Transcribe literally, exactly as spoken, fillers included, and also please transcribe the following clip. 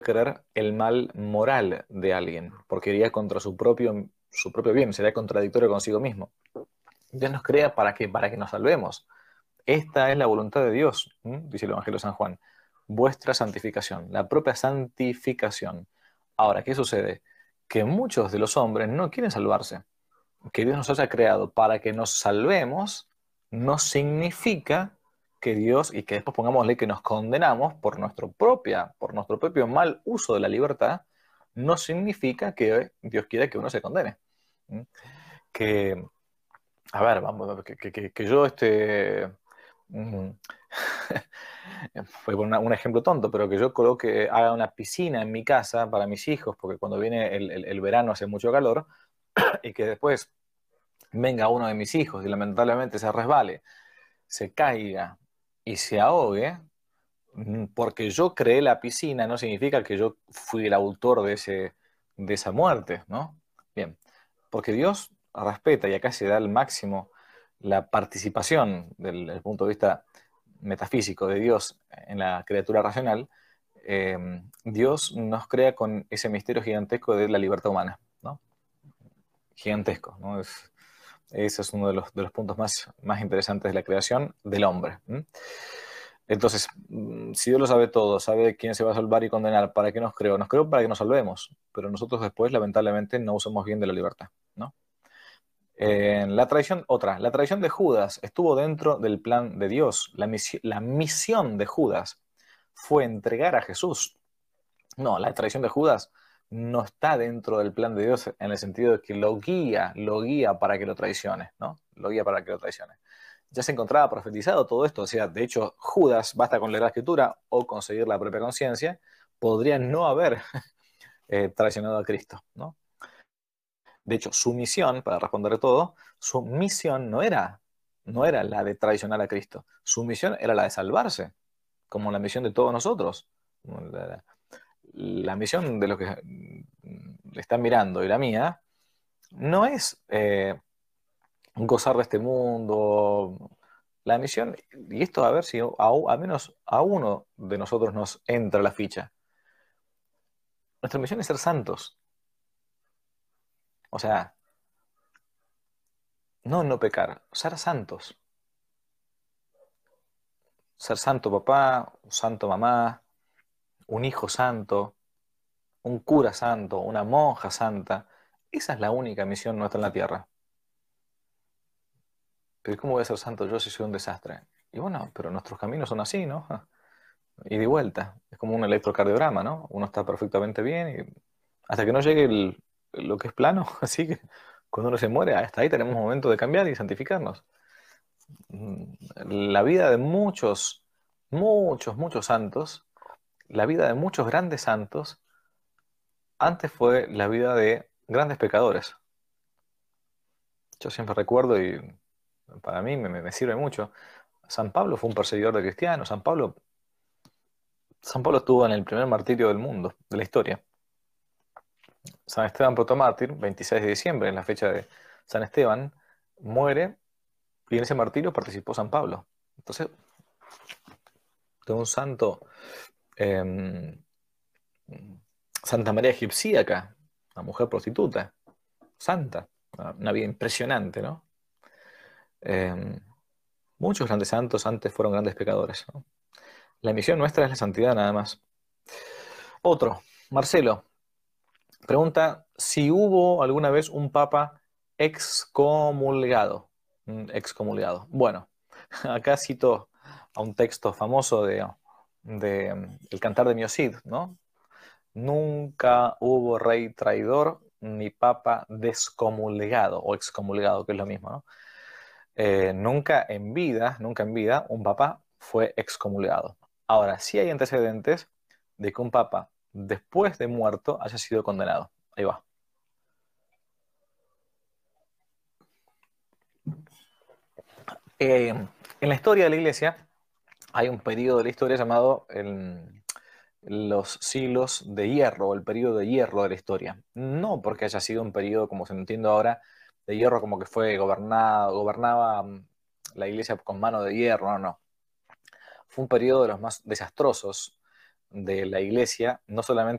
querer el mal moral de alguien, porque iría contra su propio, su propio bien, sería contradictorio consigo mismo. Dios nos crea para que, para que nos salvemos. Esta es la voluntad de Dios, ¿m? Dice el Evangelio de San Juan. Vuestra santificación, la propia santificación. Ahora, ¿qué sucede? Que muchos de los hombres no quieren salvarse. Que Dios nos haya creado para que nos salvemos no significa que Dios, y que después pongámosle que nos condenamos por nuestro, propia, por nuestro propio mal uso de la libertad, no significa que Dios quiera que uno se condene. ¿Mm? Que, a ver, vamos, que, que- que- que yo este, mm, fue un, un ejemplo tonto, pero que yo coloque, haga una piscina en mi casa para mis hijos, porque cuando viene el, el- el verano hace mucho calor, y que después venga uno de mis hijos y lamentablemente se resbale, se caiga y se ahogue, mm, porque yo creé la piscina, no significa que yo fui el autor de ese, de esa muerte, ¿no? Bien, porque Dios respeta, y acá se da al máximo la participación desde el punto de vista metafísico de Dios en la criatura racional. eh, Dios nos crea con ese misterio gigantesco de la libertad humana, ¿no? Gigantesco, ¿no? Es, ese es uno de los, de los puntos más, más interesantes de la creación del hombre. ¿m? Entonces, mm, si Dios lo sabe todo, sabe quién se va a salvar y condenar, ¿para qué nos creó? Nos creó para que nos salvemos, pero nosotros después, lamentablemente, no usamos bien de la libertad, ¿no? Eh, la traición, otra, la traición de Judas estuvo dentro del plan de Dios. La, misi- la misión de Judas fue entregar a Jesús. No, la traición de Judas no está dentro del plan de Dios en el sentido de que lo guía, lo guía para que lo traicione, ¿no? Lo guía para que lo traicione. Ya se encontraba profetizado todo esto, o sea, de hecho, Judas, basta con leer la escritura o conseguir la propia conciencia, podría no haber eh, traicionado a Cristo, ¿no? De hecho, su misión, para responder todo, su misión no era, no era la de traicionar a Cristo, su misión era la de salvarse, como la misión de todos nosotros. La, la misión de los que le están mirando y la mía no es eh, gozar de este mundo. La misión, y esto a ver si a, a menos a uno de nosotros nos entra la ficha. Nuestra misión es ser santos. O sea, no no pecar, ser santos. Ser santo papá, un santo mamá, un hijo santo, un cura santo, una monja santa. Esa es la única misión nuestra en la tierra. Pero ¿cómo voy a ser santo yo si soy un desastre? Y bueno, pero nuestros caminos son así, ¿no? Y de vuelta. Es como un electrocardiograma, ¿no? Uno está perfectamente bien y hasta que no llegue el- lo que es plano, así que cuando uno se muere, hasta ahí tenemos un momento de cambiar y santificarnos. Mm, La vida de muchos, muchos, muchos santos, la vida de muchos grandes santos, antes fue la vida de grandes pecadores. Yo siempre recuerdo y para mí me, me sirve mucho. San Pablo fue un perseguidor de cristianos. San Pablo, San Pablo estuvo en el primer martirio del mundo, de la historia. San Esteban protomártir, veintiséis de diciembre, en la fecha de San Esteban, muere y en ese martirio participó San Pablo. Entonces, de un santo, eh, Santa María Egipcíaca, una mujer prostituta, santa, una, una vida impresionante, ¿no? Eh, muchos grandes santos antes fueron grandes pecadores, ¿no? La misión nuestra es la santidad nada más. Otro, Marcelo, pregunta si hubo alguna vez un papa excomulgado. Mm, Excomulgado. Bueno, acá cito a un texto famoso de, de mm, El Cantar de Mio Cid, ¿no? Nunca hubo rey traidor ni papa descomulgado o excomulgado, que es lo mismo, ¿no? Eh, nunca en vida, nunca en vida, un papa fue excomulgado. Ahora, sí hay antecedentes de que un papa, después de muerto, haya sido condenado. Ahí va. Eh, en la historia de la iglesia hay un periodo de la historia llamado el- los siglos de hierro, o el periodo de hierro de la historia. No porque haya sido un periodo, como se entiende ahora, de hierro como que fue gobernado, gobernaba mm, la iglesia con mano de hierro, no, no. Fue un periodo de los más desastrosos de la iglesia, no solamente